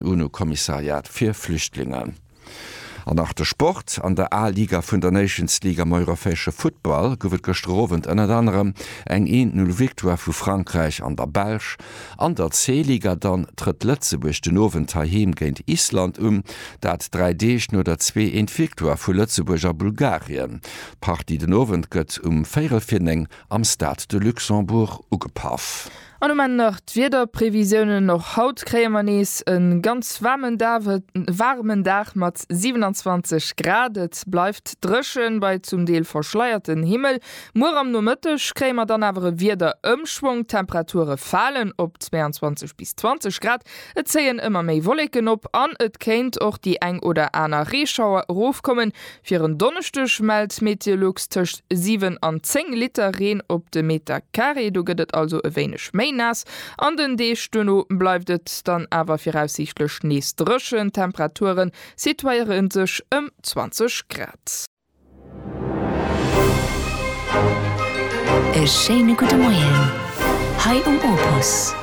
UNO-Kommissariat für Flüchtlinge. An nach der Sport an der A-Liga vun der Nations League am europäesche Football gowet gestrowend ënner anderem eng 1-0 Victoire vu Frankreich an der Belsch. An der C-Liga dann tritt Lëtzeburg den Nowen Taheem géint Island dat 3D no der 2-1 Victoire vu Lëtzeburger Bulgarien. Partie den Nowen gëtt Féierfinning am Stade de Luxembourg ugepaff. An man nach Wederprävisionen noch Hautkrämernees en ganz warmen Dach mat 27 Grad. Et bleibt drschen bei zum Deel verschleierten Himmel. Mor am Nomëttech krämer dann awer wieder Umschwung, Temperature fallen op 22 bis 20 Grad. Et zeien immer méi Wolleken op an, et kennt och die eng oder aner Reschauer rofkommen. Fir een Donnerstech meldt Meteorologs töcht 7 an 10 Liter Reen op de Meter Carré. Du gëtt also e wenigch méi nass. An den D-Stunno bleibt et dann awer voraussichtlich nächst drschen Temperaturen situieren sich 20 Grad. E schöne gute Morgen. Hi Opus.